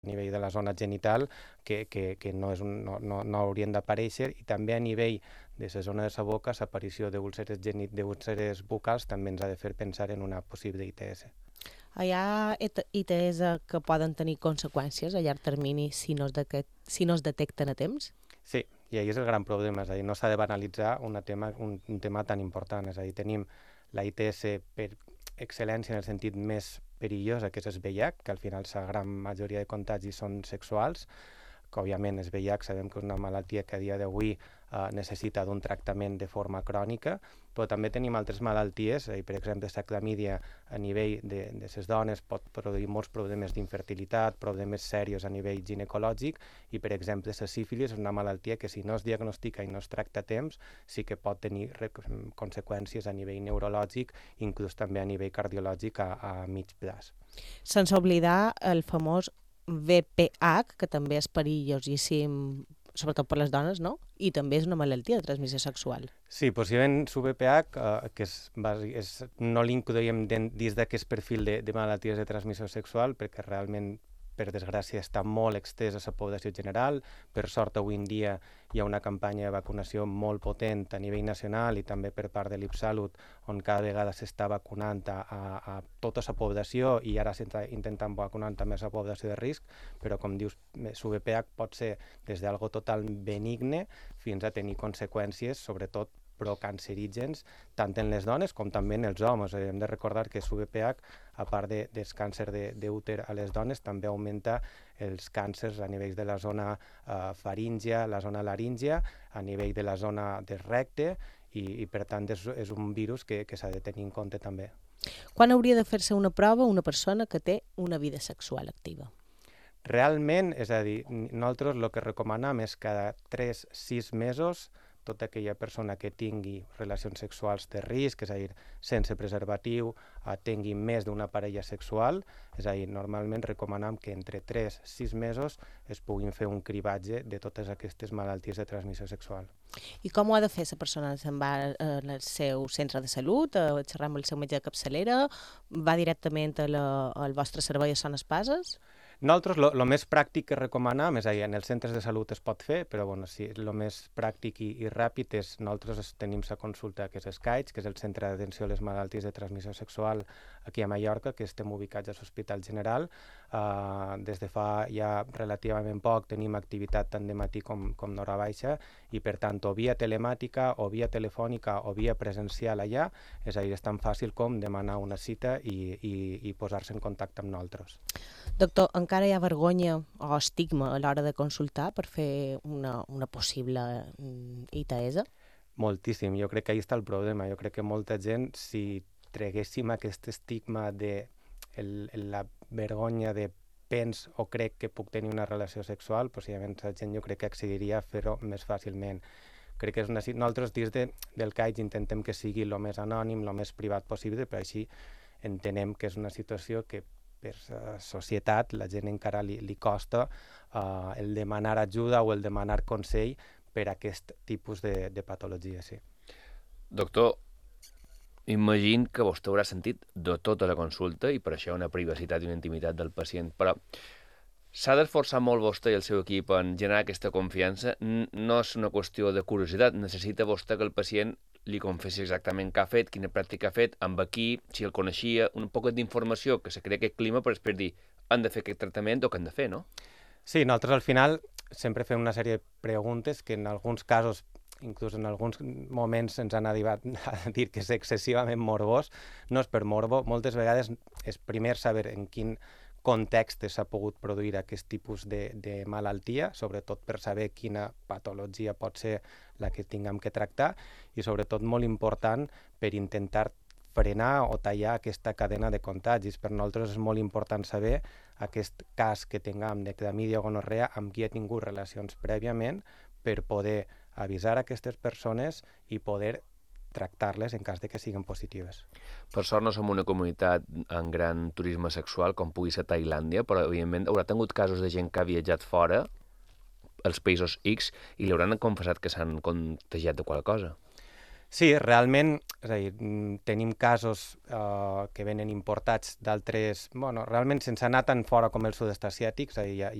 nivell de la zona genital que no haurien d'aparèixer, i també a nivell de la zona de la boca l'aparició d'úlceres bucals també ens ha de fer pensar en una possible ITS. Hi ha ITS que poden tenir conseqüències a llarg termini si no es detecten a temps? Sí, i ahí és el gran problema, és a dir, no s'ha de banalitzar un tema tan important, és a dir, tenim la ITS per excel·lència en el sentit més perillosa, que és el VIH, que al final la gran majoria de contagis són sexuals, que òbviament el VIH sabem que és una malaltia que a dia d'avui necessita d'un tractament de forma crònica, però també tenim altres malalties, per exemple, la clamídia a nivell de les dones pot produir molts problemes d'infertilitat, problemes seriosos a nivell ginecològic, i per exemple la sífilis és una malaltia que si no es diagnostica i no es tracta a temps sí que pot tenir conseqüències a nivell neurològic, inclús també a nivell cardiològic a mig plaç. Sense oblidar el famós VPH, que també és perillosíssim, sobretot per les dones, no? I també és una malaltia de transmissió sexual. Sí, possiblement l'VPH, que no l'incloïm dins d'aquest perfil de malalties de transmissió sexual, perquè realment, per desgràcia, està molt extès a la població general. Per sort, avui en dia hi ha una campanya de vacunació molt potent a nivell nacional i també per part de l'IPSalut, on cada vegada s'està vacunant a tota la població, i ara s'està intentant vacunar també a la població de risc, però com dius, l'VPH pot ser des d'algo total benigne fins a tenir conseqüències, sobretot procancerígens, tant en les dones com també en els homes. Hem de recordar que l'VPH, a part del càncer d'úter a les dones, també augmenta els càncers a nivell de la zona faríngia, la zona laríngia, a nivell de la zona del recte, i per tant és un virus que s'ha de tenir en compte també. Quan hauria de fer-se una prova una persona que té una vida sexual activa? Realment, és a dir, nosaltres el que recomanem és cada 3-6 mesos tota aquella persona que tingui relacions sexuals de risc, és a dir, sense preservatiu, tingui més d'una parella sexual, és a dir, normalment recomanem que entre 3-6 mesos es puguin fer un cribatge de totes aquestes malalties de transmissió sexual. I com ho ha de fer la persona? Se'n va al seu centre de salut, a xerrar amb el seu metge de capçalera, va directament al vostre servei a Son Espases? Nosaltres el més pràctic que recomanem, és a dir, en els centres de salut es pot fer, però sí, el més pràctic i ràpid és nosaltres tenim la consulta que és SCAIDS, que és el Centre d'Atenció a les Malalties de Transmissió Sexual aquí a Mallorca, que estem ubicats a l'Hospital General. Des de fa ja relativament poc tenim activitat tant de matí com d'hora baixa, i per tant o via telemàtica o via telefònica o via presencial allà, és a dir, és tan fàcil com demanar una cita i posar-se en contacte amb nosaltres. Doctor, encara hi ha vergonya o estigma a l'hora de consultar per fer una possible ITS? Moltíssim. Jo crec que ahí està el problema. Jo crec que molta gent, si treguéssim aquest estigma de la vergonya de pens o crec que puc tenir una relació sexual, possiblement la gent jo crec que accediria a fer-ho més fàcilment. Crec que nosaltres dins del CAIDS intentem que sigui el més anònim, el més privat possible, però així entenem que és una situació que per la societat la gent encara li costa el demanar ajuda o el demanar consell per a aquest tipus de patologia, sí. Doctor, imagino que vostè haurà sentit de tota la consulta i per això una privacitat i una intimitat del pacient, però s'ha d'esforçar molt vostè i el seu equip en generar aquesta confiança. No és una qüestió de curiositat, necessita vostè que el pacient li confessi exactament què ha fet, quina pràctica ha fet, amb qui, si el coneixia, un poc d'informació que se crea aquest clima per després dir han de fer aquest tractament o què han de fer, no? Sí, nosaltres al final sempre fem una sèrie de preguntes que en alguns casos, inclús en alguns moments ens han arribat a dir que és excessivament morbós. No és per morbo, moltes vegades és primer saber en quin context s'ha pogut produir aquest tipus de malaltia, sobretot per saber quina patologia pot ser la que tinguem que tractar, i sobretot molt important per intentar frenar o tallar aquesta cadena de contagis. Per nosaltres és molt important saber aquest cas que tinguem de clamídia o gonorrea amb qui ha tingut relacions prèviament per poder avisar aquestes persones i poder tractar-les en cas de que siguin positives. Per sort no som una comunitat amb gran turisme sexual com pugui ser Tailàndia, però evidentment haurà tingut casos de gent que ha viatjat fora, als països X, i li hauran confessat que s'han contagiat de qualque cosa. Sí, realment, és a dir, tenim casos que venen importats d'altres, bueno, realment sense anar tan fora com el sud-est asiàtic, és a dir, hi